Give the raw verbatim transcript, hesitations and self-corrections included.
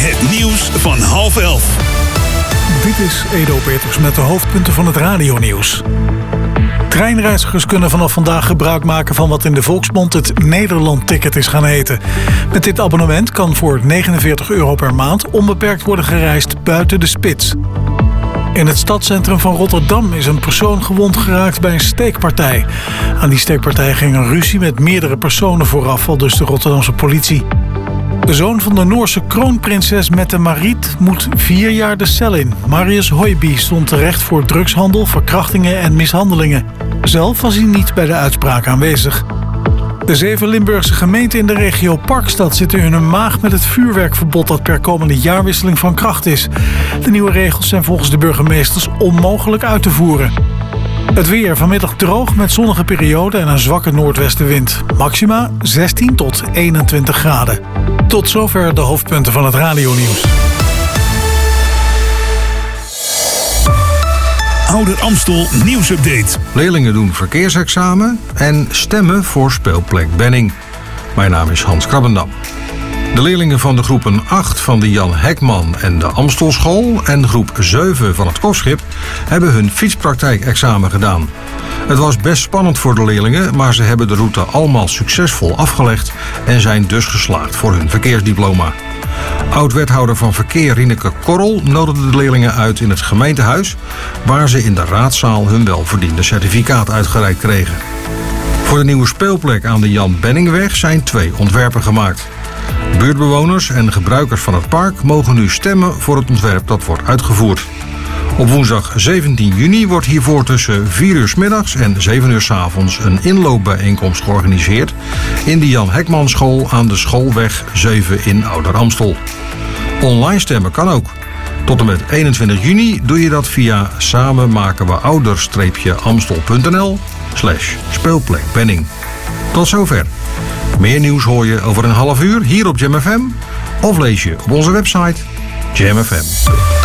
Het nieuws van half elf. Dit is Edo Peters met de hoofdpunten van het radionieuws. Treinreizigers kunnen vanaf vandaag gebruik maken van wat in de volksmond het Nederland-ticket is gaan heten. Met dit abonnement kan voor negenenveertig euro per maand onbeperkt worden gereisd buiten de spits. In het stadscentrum van Rotterdam is een persoon gewond geraakt bij een steekpartij. Aan die steekpartij ging een ruzie met meerdere personen vooraf, aldus de Rotterdamse politie. De zoon van de Noorse kroonprinses Mette-Marit moet vier jaar de cel in. Marius Høiby stond terecht voor drugshandel, verkrachtingen en mishandelingen. Zelf was hij niet bij de uitspraak aanwezig. De zeven Limburgse gemeenten in de regio Parkstad zitten in hun maag met het vuurwerkverbod dat per komende jaarwisseling van kracht is. De nieuwe regels zijn volgens de burgemeesters onmogelijk uit te voeren. Het weer vanmiddag droog met zonnige perioden en een zwakke noordwestenwind. Maxima zestien tot eenentwintig graden. Tot zover de hoofdpunten van het radionieuws. Ouder Amstel nieuwsupdate. Leerlingen doen verkeersexamen en stemmen voor speelplek Benning. Mijn naam is Hans Krabbendam. De leerlingen van de groepen acht van de Jan Hekman en de Amstelschool en groep zeven van het Kofschip hebben hun fietspraktijkexamen gedaan. Het was best spannend voor de leerlingen, maar ze hebben de route allemaal succesvol afgelegd en zijn dus geslaagd voor hun verkeersdiploma. Oud-wethouder van Verkeer Rieneke Korrel nodigde de leerlingen uit in het gemeentehuis, waar ze in de raadzaal hun welverdiende certificaat uitgereikt kregen. Voor de nieuwe speelplek aan de Jan Benningweg zijn twee ontwerpen gemaakt. Buurtbewoners en gebruikers van het park mogen nu stemmen voor het ontwerp dat wordt uitgevoerd. Op woensdag zeventien juni wordt hiervoor tussen vier uur 's middags en zeven uur 's avonds een inloopbijeenkomst georganiseerd in de Jan Hekman School aan de Schoolweg zeven in Ouder Amstel. Online stemmen kan ook. Tot en met eenentwintig juni doe je dat via samenmakenweouder-amstel.nl slash speelplek Benning. Tot zover. Meer nieuws hoor je over een half uur hier op Jam F M of lees je op onze website jam f m.